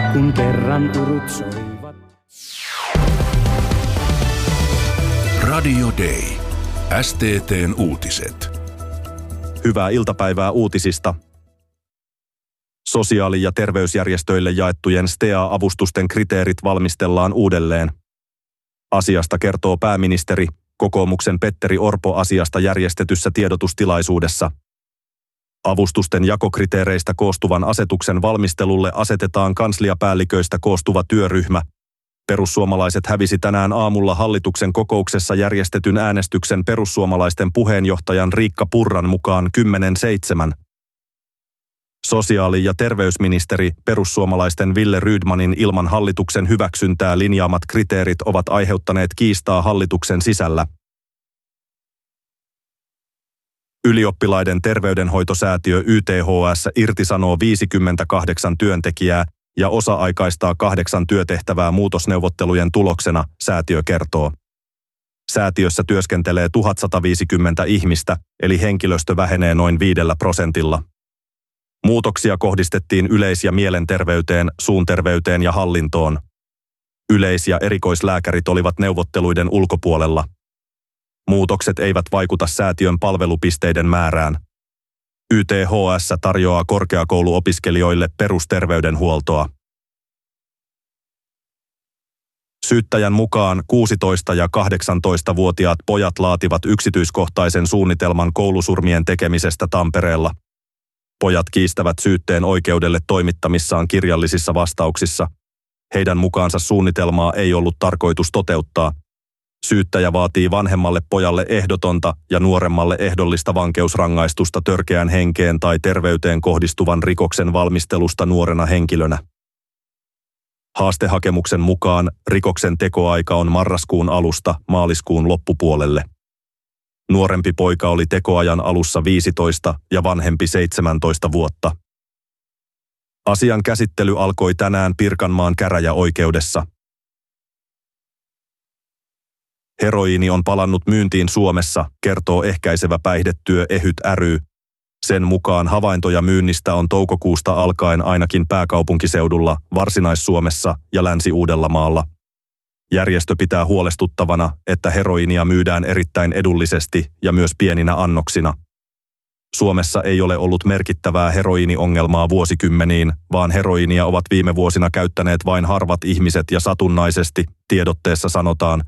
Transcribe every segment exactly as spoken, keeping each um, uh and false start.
kun kerran urut soivat. Radio Day. S T T:n uutiset. Hyvää iltapäivää uutisista. Sosiaali- ja terveysjärjestöille jaettujen S T E A-avustusten kriteerit valmistellaan uudelleen. Asiasta kertoo pääministeri, kokoomuksen Petteri Orpo asiasta järjestetyssä tiedotustilaisuudessa. Avustusten jakokriteereistä koostuvan asetuksen valmistelulle asetetaan kansliapäälliköistä koostuva työryhmä. Perussuomalaiset hävisi tänään aamulla hallituksen kokouksessa järjestetyn äänestyksen perussuomalaisten puheenjohtajan Riikka Purran mukaan kymmenen seitsemän. Sosiaali- ja terveysministeri perussuomalaisten Wille Rydmanin ilman hallituksen hyväksyntää linjaamat kriteerit ovat aiheuttaneet kiistaa hallituksen sisällä. Ylioppilaiden terveydenhoitosäätiö Y T H S irtisanoo viisikymmentäkahdeksan työntekijää ja osa-aikaistaa kahdeksan työtehtävää muutosneuvottelujen tuloksena, säätiö kertoo. Säätiössä työskentelee tuhatsataviisikymmentä ihmistä, eli henkilöstö vähenee noin viidellä prosentilla. Muutoksia kohdistettiin yleis- ja mielenterveyteen, suunterveyteen ja hallintoon. Yleis- ja erikoislääkärit olivat neuvotteluiden ulkopuolella. Muutokset eivät vaikuta säätiön palvelupisteiden määrään. Y T H S tarjoaa korkeakouluopiskelijoille perusterveydenhuoltoa. Syyttäjän mukaan kuusitoista- ja kahdeksantoistavuotiaat pojat laativat yksityiskohtaisen suunnitelman koulusurmien tekemisestä Tampereella. Pojat kiistävät syytteen oikeudelle toimittamissaan kirjallisissa vastauksissa. Heidän mukaansa suunnitelmaa ei ollut tarkoitus toteuttaa. Syyttäjä vaatii vanhemmalle pojalle ehdotonta ja nuoremmalle ehdollista vankeusrangaistusta törkeään henkeen tai terveyteen kohdistuvan rikoksen valmistelusta nuorena henkilönä. Haastehakemuksen mukaan rikoksen tekoaika on marraskuun alusta maaliskuun loppupuolelle. Nuorempi poika oli tekoajan alussa viisitoista ja vanhempi seitsemäntoista vuotta. Asian käsittely alkoi tänään Pirkanmaan käräjäoikeudessa. Heroiini on palannut myyntiin Suomessa, kertoo ehkäisevä päihdetyö Ehyt ry. Sen mukaan havaintoja myynnistä on toukokuusta alkaen ainakin pääkaupunkiseudulla, Varsinais-Suomessa ja Länsi-Uudellamaalla. Järjestö pitää huolestuttavana, että heroiinia myydään erittäin edullisesti ja myös pieninä annoksina. Suomessa ei ole ollut merkittävää heroiiniongelmaa vuosikymmeniin, vaan heroiinia ovat viime vuosina käyttäneet vain harvat ihmiset ja satunnaisesti, tiedotteessa sanotaan.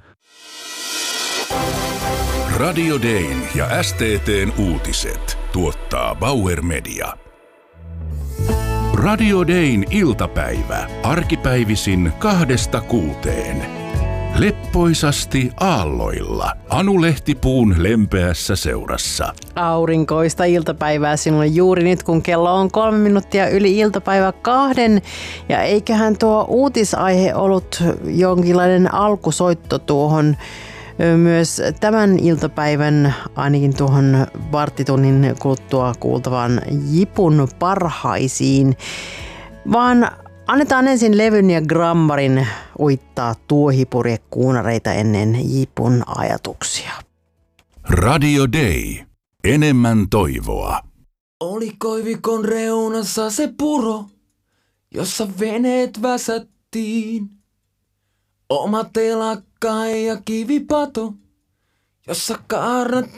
Radio Dayn ja S T T:n uutiset tuottaa Bauer Media. Radio Dayn iltapäivä, arkipäivisin kahdesta kuuteen. Leppoisasti aalloilla, Anu Lehtipuun lempeässä seurassa. Aurinkoista iltapäivää sinulle juuri nyt, kun kello on kolme minuuttia yli iltapäivä kahden. Ja eiköhän tuo uutisaihe ollut jonkinlainen alkusoitto tuohon myös tämän iltapäivän, ainakin tuohon varttitunnin kuluttua kuultavan Jipun parhaisiin. Vaan annetaan ensin levyn ja grammarin uittaa tuohipurjekuunareita ennen Jipun ajatuksia. Radio Day. Enemmän toivoa. Oli koivikon reunassa se puro, jossa veneet väsättiin. Oma telakka ja kivipato, jossa kaarnat